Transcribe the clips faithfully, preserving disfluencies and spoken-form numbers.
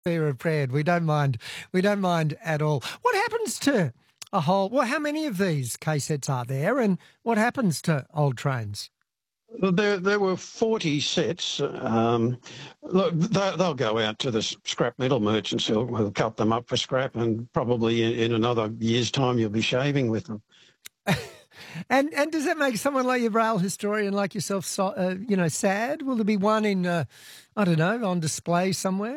They're prepared. We don't mind. We don't mind at all. What happens to a whole? Well, how many of these K-sets are there, and what happens to old trains? Well, There, there were forty sets. Um, look, they, they'll go out to the scrap metal merchants who'll, who'll cut them up for scrap, and probably in, in another year's time you'll be shaving with them. And and does that make someone like your rail historian like yourself, so, uh, you know, sad? Will there be one in, uh, I don't know, on display somewhere?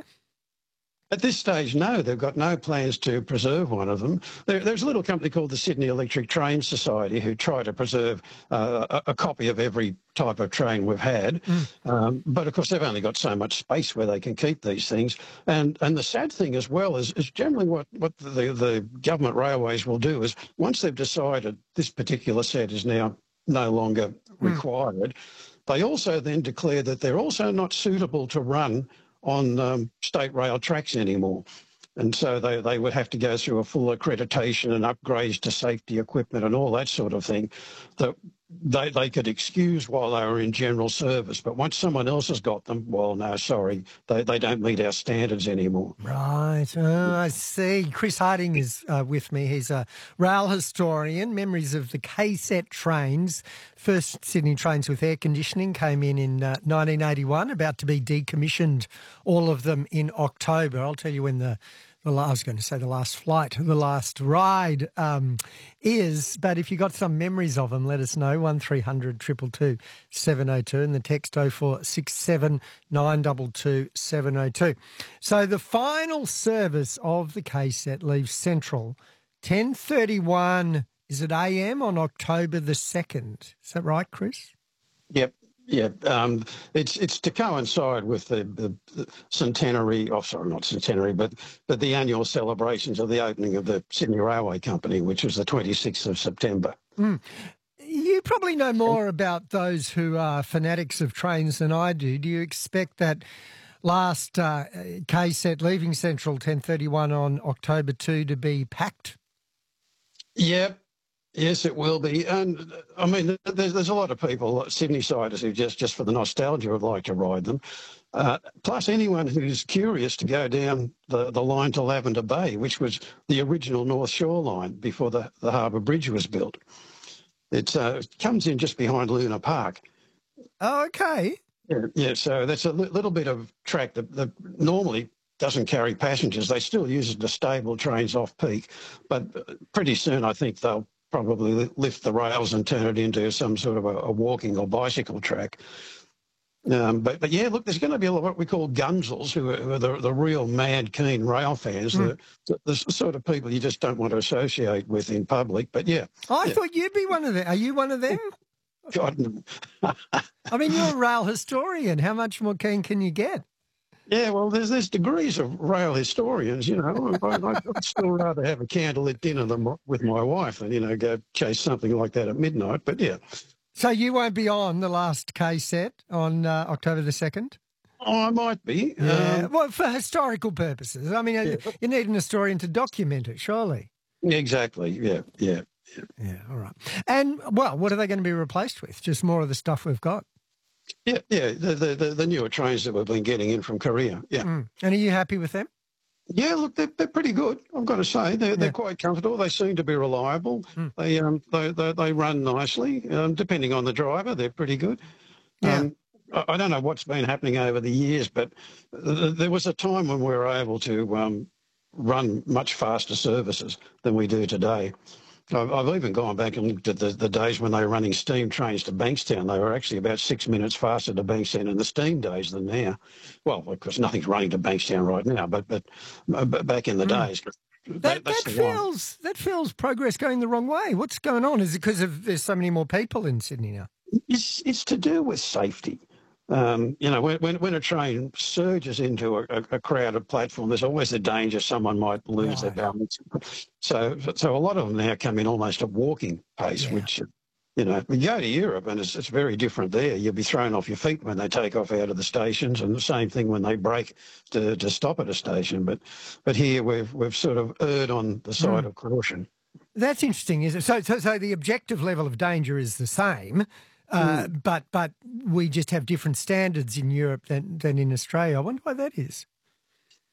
At this stage, no, they've got no plans to preserve one of them. There, there's a little company called the Sydney Electric Train Society who try to preserve uh, a, a copy of every type of train we've had. Mm. Um, but, of course, they've only got so much space where they can keep these things. And and the sad thing as well is, is generally what, what the, the government railways will do is once they've decided this particular set is now no longer required, mm. they also then declare that they're also not suitable to run on um, state rail tracks anymore. And so they, they would have to go through a full accreditation and upgrades to safety equipment and all that sort of thing that they, they could excuse while they were in general service. But once someone else has got them, well, no, sorry, they, they don't meet our standards anymore. Right. Oh, I see. Chris Harding is uh, with me. He's a rail historian. Memories of the K-set trains. First Sydney trains with air conditioning came in in uh, nineteen eighty-one, about to be decommissioned, all of them in October. I'll tell you when the The last, I was going to say the last flight, the last ride um, is, but if you got some memories of them, let us know, one three hundred two two two seven oh two and the text oh four six seven nine two two seven oh two. So the final service of the K-set leaves Central ten thirty-one, is it A M on October the second? Is that right, Chris? Yep. Yeah, um, it's it's to coincide with the, the, the centenary, oh sorry, not centenary, but but the annual celebrations of the opening of the Sydney Railway Company, which was the twenty-sixth of September. Mm. You probably know more about those who are fanatics of trains than I do. Do you expect that last uh, K-set leaving Central ten thirty-one on October second to be packed? Yep. Yes, it will be. And I mean, there's, there's a lot of people, Sydney-siders, who just, just for the nostalgia would like to ride them. Uh, plus anyone who's curious to go down the, the line to Lavender Bay, which was the original North Shore line before the, the Harbour Bridge was built. It's, uh, it comes in just behind Luna Park. Oh, okay. Yeah, yeah, so that's a li- little bit of track that, that normally doesn't carry passengers. They still use it to stable trains off-peak, but pretty soon I think they'll probably lift the rails and turn it into some sort of a, a walking or bicycle track. Um, but, but yeah, look, there's going to be a lot of what we call gunzels, who are, who are the, the real mad, keen rail fans, mm. the, the, the sort of people you just don't want to associate with in public. But yeah. I yeah. thought you'd be one of them. Are you one of them? God, no. I mean, you're a rail historian. How much more keen can you get? Yeah, well, there's there's degrees of rail historians, you know. I, I'd still rather have a candlelit dinner than with my wife than, you know, go chase something like that at midnight. But, yeah. So you won't be on the last K-set on uh, October the second? Oh, I might be. Yeah. Um, well, for historical purposes. I mean, yeah. You need an historian to document it, surely. Exactly, yeah, yeah. Yeah, yeah all right. And, well, what are they going to be replaced with? Just more of the stuff we've got? Yeah, yeah, the, the the newer trains that we've been getting in from Korea, yeah. Mm. And are you happy with them? Yeah, look, they're, they're pretty good, I've got to say. They're, yeah. they're quite comfortable. They seem to be reliable. Mm. They, um, they, they they run nicely. Um, depending on the driver, they're pretty good. Yeah. Um, I, I don't know what's been happening over the years, but th- there was a time when we were able to um, run much faster services than we do today. I've, I've even gone back and looked at the, the days when they were running steam trains to Bankstown. They were actually about six minutes faster to Bankstown in the steam days than now. Well, of course, nothing's running to Bankstown right now, but but, but back in the mm. days. That, that, that feels one. that feels progress going the wrong way. What's going on? Is it because of there's so many more people in Sydney now? It's it's to do with safety. Um, you know, when, when when a train surges into a, a crowded platform, there's always a danger someone might lose right. their balance. So, so a lot of them now come in almost at walking pace, yeah. which, you know, you go to Europe and it's, it's very different there. You'll be thrown off your feet when they take off out of the stations, and the same thing when they brake to, to stop at a station. But but here we've we've sort of erred on the side mm. of caution. That's interesting, is it? So, so so the objective level of danger is the same. Uh, mm. But but we just have different standards in Europe than, than in Australia. I wonder why that is.